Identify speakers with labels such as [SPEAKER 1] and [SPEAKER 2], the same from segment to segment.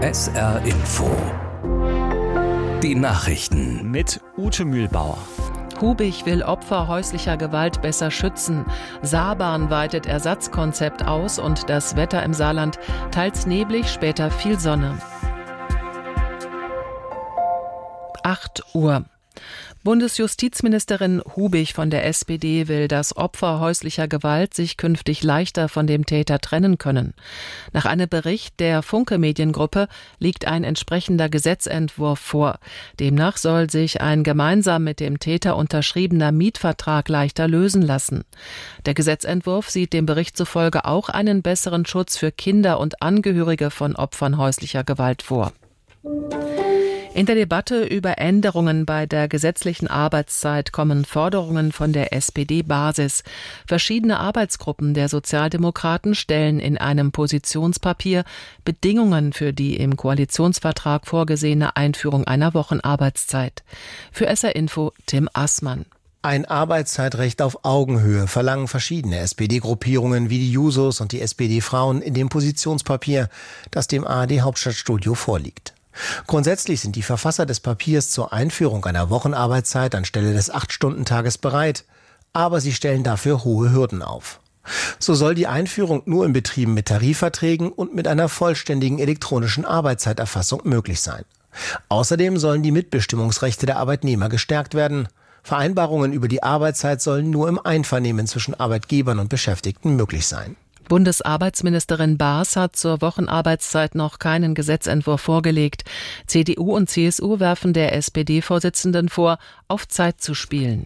[SPEAKER 1] SR Info. Die Nachrichten.
[SPEAKER 2] Mit Ute Mühlbauer.
[SPEAKER 3] Hubich will Opfer häuslicher Gewalt besser schützen. Saarbahn weitet Ersatzkonzept aus und das Wetter im Saarland teils neblig, später viel Sonne. 8 Uhr. Bundesjustizministerin Hubich von der SPD will, dass Opfer häuslicher Gewalt sich künftig leichter von dem Täter trennen können. Nach einem Bericht der Funke-Mediengruppe liegt ein entsprechender Gesetzentwurf vor. Demnach soll sich ein gemeinsam mit dem Täter unterschriebener Mietvertrag leichter lösen lassen. Der Gesetzentwurf sieht dem Bericht zufolge auch einen besseren Schutz für Kinder und Angehörige von Opfern häuslicher Gewalt vor. In der Debatte über Änderungen bei der gesetzlichen Arbeitszeit kommen Forderungen von der SPD-Basis. Verschiedene Arbeitsgruppen der Sozialdemokraten stellen in einem Positionspapier Bedingungen für die im Koalitionsvertrag vorgesehene Einführung einer Wochenarbeitszeit. Für SR Info Tim Assmann.
[SPEAKER 4] Ein Arbeitszeitrecht auf Augenhöhe verlangen verschiedene SPD-Gruppierungen wie die Jusos und die SPD-Frauen in dem Positionspapier, das dem ARD-Hauptstadtstudio vorliegt. Grundsätzlich sind die Verfasser des Papiers zur Einführung einer Wochenarbeitszeit anstelle des 8-Stunden-Tages bereit, aber sie stellen dafür hohe Hürden auf. So soll die Einführung nur in Betrieben mit Tarifverträgen und mit einer vollständigen elektronischen Arbeitszeiterfassung möglich sein. Außerdem sollen die Mitbestimmungsrechte der Arbeitnehmer gestärkt werden. Vereinbarungen über die Arbeitszeit sollen nur im Einvernehmen zwischen Arbeitgebern und Beschäftigten möglich sein.
[SPEAKER 3] Bundesarbeitsministerin Baas hat zur Wochenarbeitszeit noch keinen Gesetzentwurf vorgelegt. CDU und CSU werfen der SPD-Vorsitzenden vor, auf Zeit zu spielen.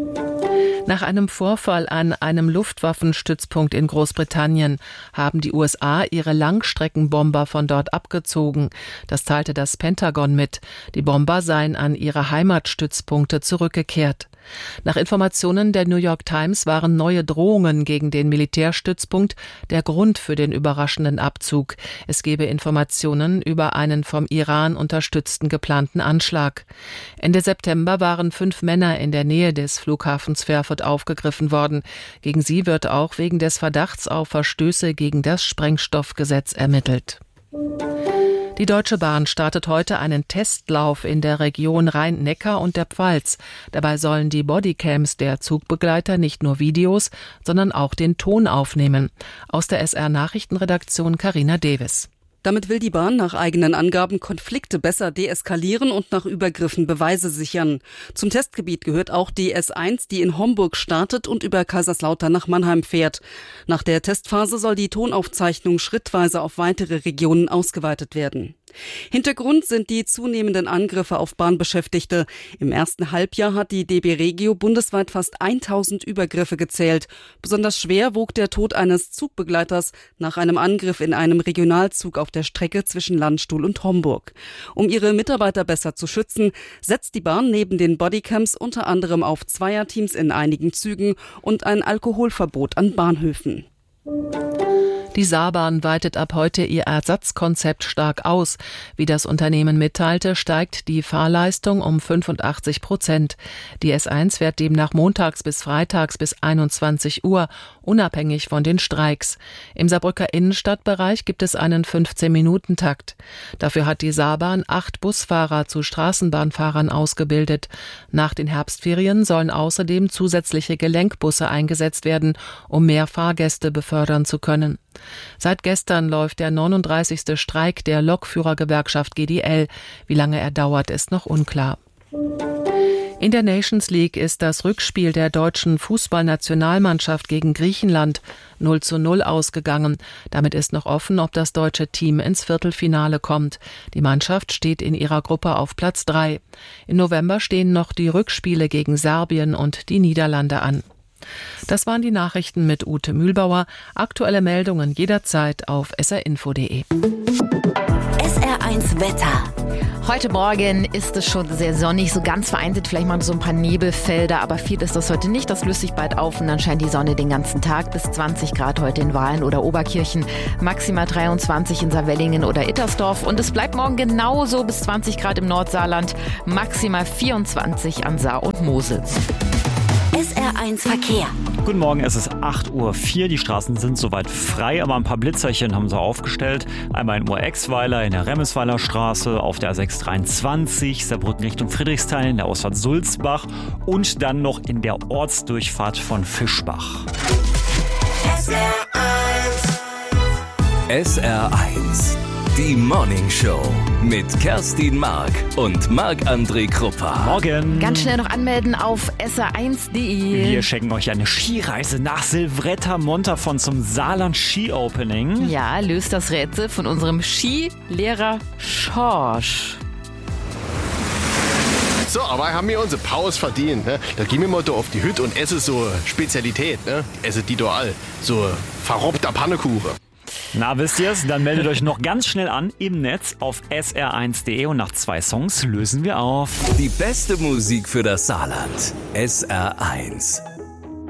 [SPEAKER 3] Nach einem Vorfall an einem Luftwaffenstützpunkt in Großbritannien haben die USA ihre Langstreckenbomber von dort abgezogen. Das teilte das Pentagon mit. Die Bomber seien an ihre Heimatstützpunkte zurückgekehrt. Nach Informationen der New York Times waren neue Drohungen gegen den Militärstützpunkt der Grund für den überraschenden Abzug. Es gebe Informationen über einen vom Iran unterstützten geplanten Anschlag. Ende September waren 5 Männer in der Nähe des Flughafens Fairford aufgegriffen worden. Gegen sie wird auch wegen des Verdachts auf Verstöße gegen das Sprengstoffgesetz ermittelt. Die Deutsche Bahn startet heute einen Testlauf in der Region Rhein-Neckar und der Pfalz. Dabei sollen die Bodycams der Zugbegleiter nicht nur Videos, sondern auch den Ton aufnehmen. Aus der SR-Nachrichtenredaktion Carina Davis.
[SPEAKER 5] Damit will die Bahn nach eigenen Angaben Konflikte besser deeskalieren und nach Übergriffen Beweise sichern. Zum Testgebiet gehört auch die S1, die in Homburg startet und über Kaiserslautern nach Mannheim fährt. Nach der Testphase soll die Tonaufzeichnung schrittweise auf weitere Regionen ausgeweitet werden. Hintergrund sind die zunehmenden Angriffe auf Bahnbeschäftigte. Im ersten Halbjahr hat die DB Regio bundesweit fast 1000 Übergriffe gezählt. Besonders schwer wog der Tod eines Zugbegleiters nach einem Angriff in einem Regionalzug auf der Strecke zwischen Landstuhl und Homburg. Um ihre Mitarbeiter besser zu schützen, setzt die Bahn neben den Bodycams unter anderem auf Zweierteams in einigen Zügen und ein Alkoholverbot an Bahnhöfen.
[SPEAKER 3] Die Saarbahn weitet ab heute ihr Ersatzkonzept stark aus. Wie das Unternehmen mitteilte, steigt die Fahrleistung um 85%. Die S1 fährt demnach montags bis freitags bis 21 Uhr, unabhängig von den Streiks. Im Saarbrücker Innenstadtbereich gibt es einen 15-Minuten-Takt. Dafür hat die Saarbahn 8 Busfahrer zu Straßenbahnfahrern ausgebildet. Nach den Herbstferien sollen außerdem zusätzliche Gelenkbusse eingesetzt werden, um mehr Fahrgäste befördern zu können. Seit gestern läuft der 39. Streik der Lokführergewerkschaft GDL. Wie lange er dauert, ist noch unklar. In der Nations League ist das Rückspiel der deutschen Fußballnationalmannschaft gegen Griechenland 0:0 ausgegangen. Damit ist noch offen, ob das deutsche Team ins Viertelfinale kommt. Die Mannschaft steht in ihrer Gruppe auf Platz 3. Im November stehen noch die Rückspiele gegen Serbien und die Niederlande an. Das waren die Nachrichten mit Ute Mühlbauer. Aktuelle Meldungen jederzeit auf srinfo.de.
[SPEAKER 6] SR1 Wetter. Heute Morgen ist es schon sehr sonnig, so ganz vereinzelt vielleicht mal so ein paar Nebelfelder, aber viel ist das heute nicht. Das löst sich bald auf und dann scheint die Sonne den ganzen Tag. Bis 20 Grad heute in Wahlen oder Oberkirchen, maximal 23 in Saarwellingen oder Ittersdorf. Und es bleibt morgen genauso bis 20 Grad im Nordsaarland, maximal 24 an Saar und Mosel.
[SPEAKER 7] SR1 Verkehr.
[SPEAKER 2] Guten Morgen, es ist 8:04 Uhr. Die Straßen sind soweit frei, aber ein paar Blitzerchen haben sie aufgestellt. Einmal in Moor-Exweiler, in der Remmesweiler Straße, auf der A623, Saarbrücken Richtung Friedrichsthal, in der Ausfahrt Sulzbach und dann noch in der Ortsdurchfahrt von Fischbach.
[SPEAKER 1] SR1, die Morning Show mit Kerstin Mark und Marc-André Kruppa.
[SPEAKER 2] Morgen.
[SPEAKER 6] Ganz schnell noch anmelden auf sr1.de.
[SPEAKER 2] Wir schenken euch eine Skireise nach Silvretta Montafon zum Saarland Ski Opening.
[SPEAKER 6] Ja, löst das Rätsel von unserem Skilehrer Schorsch.
[SPEAKER 7] So, aber haben wir unsere Pause verdient. Ne? Da gehen wir mal da auf die Hütte und essen so Spezialität. Ne? Essen die da all. So verrobbter Pannekuchen.
[SPEAKER 2] Na, wisst ihr's? Dann meldet euch noch ganz schnell an im Netz auf sr1.de und nach 2 Songs lösen wir auf.
[SPEAKER 1] Die beste Musik für das Saarland. SR1.